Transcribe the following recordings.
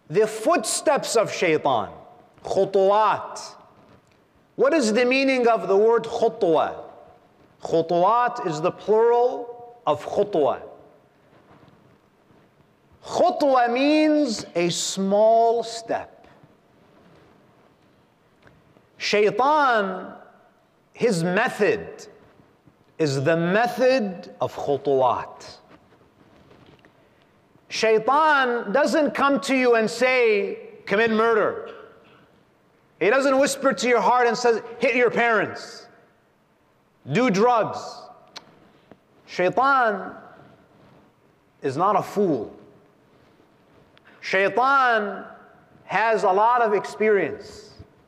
the footsteps of shaitan. Khutuwat. What is the meaning of the word khutwa? Khutuwat is the plural of khutwa. Khutwa means a small step. Shaitan, his method is the method of khutuwat. Shaitan doesn't come to you and say, commit murder. He doesn't whisper to your heart and says, hit your parents, do drugs. Shaitan is not a fool. Shaitan has a lot of experience.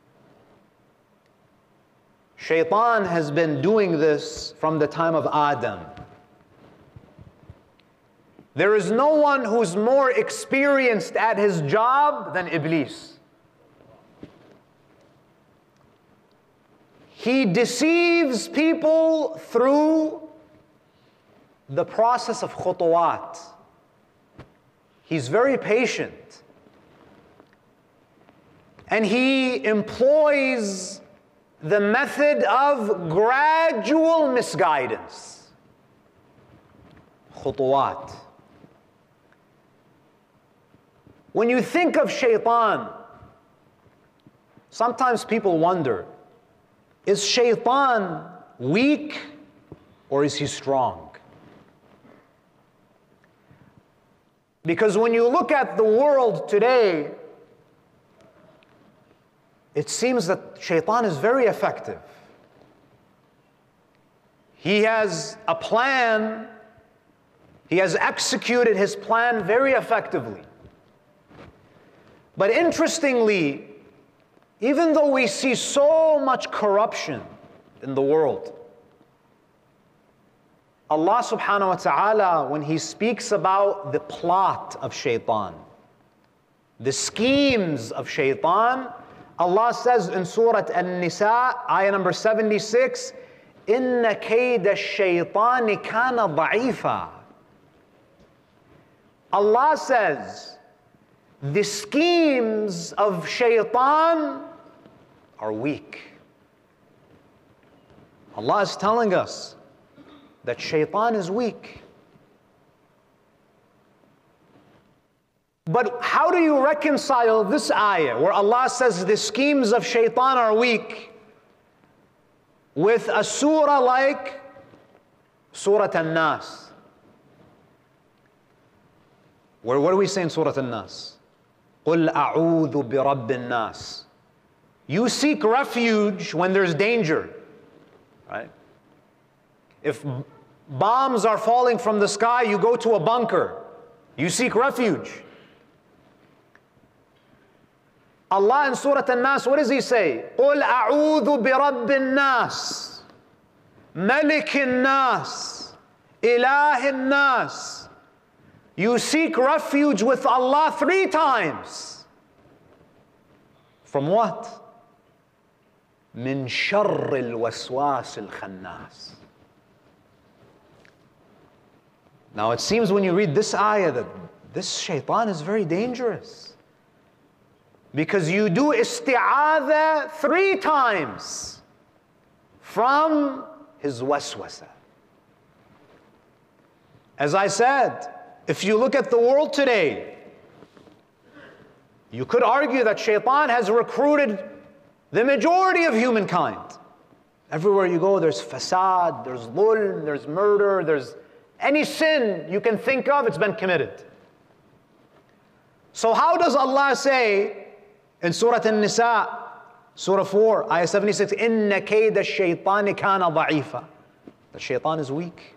Shaitan has been doing this from the time of Adam. There is no one who's more experienced at his job than Iblis. He deceives people through the process of khutuwat. He's very patient. And he employs the method of gradual misguidance. Khutuwat. When you think of shaitan, sometimes people wonder, is shaitan weak or is he strong? Because when you look at the world today, it seems that shaitan is very effective. He has a plan. He has executed his plan very effectively. But interestingly, even though we see so much corruption in the world, Allah subhanahu wa ta'ala, when He speaks about the plot of shaitan, the schemes of shaitan, Allah says in Surah An-Nisa, ayah number 76, إِنَّ كَيْدَ الشَّيْطَانِ كَانَ ضَعِيفًا. Allah says, the schemes of shaitan are weak. Allah is telling us that shaitan is weak. But how do you reconcile this ayah where Allah says the schemes of shaitan are weak with a surah like Surah An-Nas? What do we say in Surah An-Nas? قُلْ أَعُوذُ بِرَبِّ النَّاسِ. You seek refuge when there's danger, right? If bombs are falling from the sky, you go to a bunker. You seek refuge. Allah in Surah An-Nas, what does He say? قُلْ أَعُوذُ بِرَبِّ النَّاسِ مَلِكِ النَّاسِ إِلَهِ النَّاسِ. You seek refuge with Allah 3 times. From what? مِن شَرِّ الْوَسْوَاسِ الْخَنَّاسِ. Now it seems when you read this ayah that this shaitan is very dangerous. Because you do isti'adha 3 times from his waswasa. As I said, if you look at the world today, you could argue that shaitan has recruited the majority of humankind. Everywhere you go, there's fasad, there's dhulm, there's murder, there's any sin you can think of, it's been committed. So how does Allah say in Surah An-Nisa, Surah 4, Ayah 76, إِنَّ كَيْدَ الشَّيْطَانِ كَانَ ضَعِيفًا. The shaitan is weak.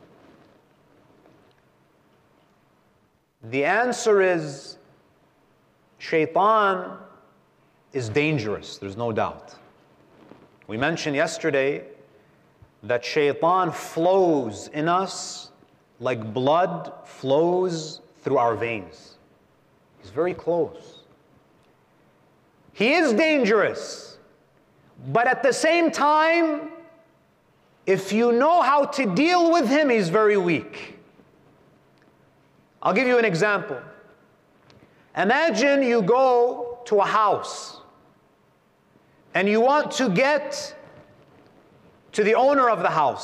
The answer is, shaitan is dangerous, there's no doubt. We mentioned yesterday that shaitan flows in us like blood flows through our veins. He's very close. He is dangerous, but at the same time, if you know how to deal with him, he's very weak. I'll give you an example. Imagine you go to a house and you want to get to the owner of the house.